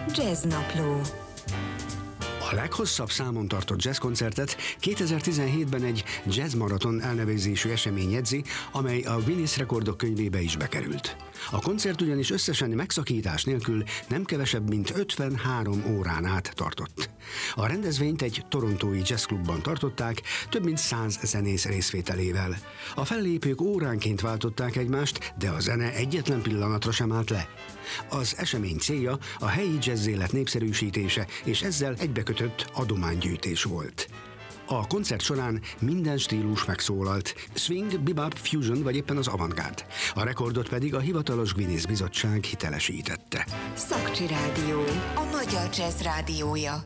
Jazznapló. A leghosszabb számon tartott jazzkoncertet 2017-ben egy Jazz Marathon elnevezésű esemény jegyzi, amely a Guinness Rekordok könyvébe is bekerült. A koncert ugyanis összesen megszakítás nélkül nem kevesebb, mint 53 órán át tartott. A rendezvényt egy torontói jazzklubban tartották, több mint 100 zenész részvételével. A fellépők óránként váltották egymást, de a zene egyetlen pillanatra sem állt le. Az esemény célja a helyi jazzélet népszerűsítése, és ezzel egybekötött adománygyűjtés volt. A koncert során minden stílus megszólalt, swing, bebop, fusion vagy éppen az avantgárd. A rekordot pedig a hivatalos Guinness bizottság hitelesítette. Szakcsi Rádió, a magyar jazz rádiója.